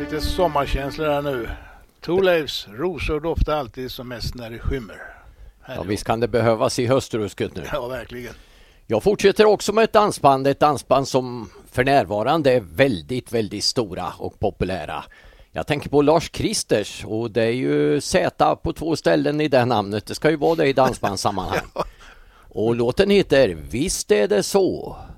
lite sommarkänsla där nu. Thorleifs rosor doftar alltid som mest när det skymmer. Ja, visst kan det behövas i höstrusket nu. Ja, verkligen. Jag fortsätter också med ett dansband som för närvarande är väldigt, väldigt stora och populära. Jag tänker på Lars Kristers, och det är ju Z på 2 ställen i det namnet. Det ska ju vara det i dansbandssammanhang. Och låten heter Visst är det så.